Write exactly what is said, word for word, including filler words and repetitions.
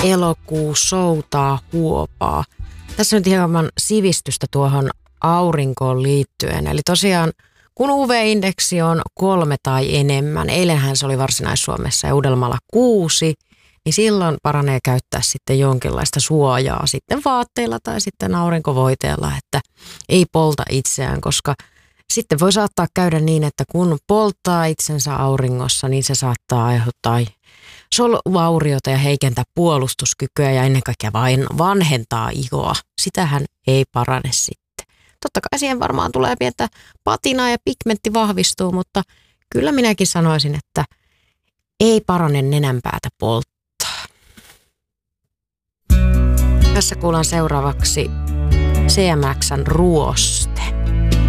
elokuu soutaa huopaa. Tässä nyt hieman sivistystä tuohon aurinkoon liittyen. Eli tosiaan kun U V-indeksi on kolme tai enemmän, eilenhän se oli Varsinais-Suomessa ja Uudellamaalla kuusi, niin silloin paranee käyttää sitten jonkinlaista suojaa sitten vaatteilla tai sitten aurinkovoiteella, että ei polta itseään, koska sitten voi saattaa käydä niin, että kun polttaa itsensä auringossa, niin se saattaa aiheuttaa soluvauriota ja heikentää puolustuskykyä ja ennen kaikkea vain vanhentaa ihoa. Sitähän ei parane sitten. Totta kai siihen varmaan tulee pientä patinaa ja pigmentti vahvistuu, mutta kyllä minäkin sanoisin, että ei parane nenänpäätä polttaa. Tässä kuullaan seuraavaksi C M X:n Ruoste.